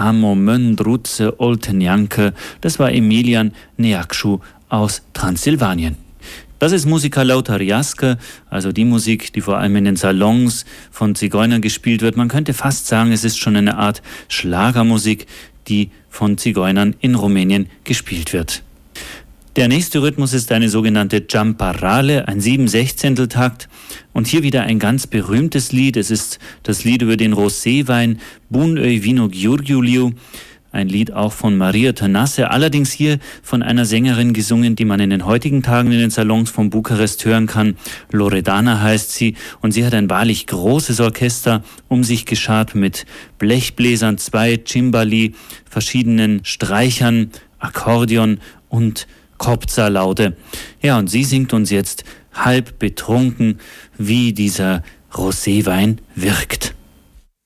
Amo Möndruze Oltenjanke. Das war Emilian Neakshu aus Transsilvanien. Das ist Musica Lautariasca, also die Musik, die vor allem in den Salons von Zigeunern gespielt wird. Man könnte fast sagen, es ist schon eine Art Schlagermusik, die von Zigeunern in Rumänien gespielt wird. Der nächste Rhythmus ist eine sogenannte Jamparale, ein 7/16-Takt. Und hier wieder ein ganz berühmtes Lied. Es ist das Lied über den Roséwein Bun Öi Vino Giurgiuliu. Ein Lied auch von Maria Tănase, allerdings hier von einer Sängerin gesungen, die man in den heutigen Tagen in den Salons von Bukarest hören kann. Loredana heißt sie und sie hat ein wahrlich großes Orchester um sich geschart mit Blechbläsern, 2 Cimbali, verschiedenen Streichern, Akkordeon und Kobza-Laute. Ja, und sie singt uns jetzt halb betrunken, wie dieser Roséwein wirkt.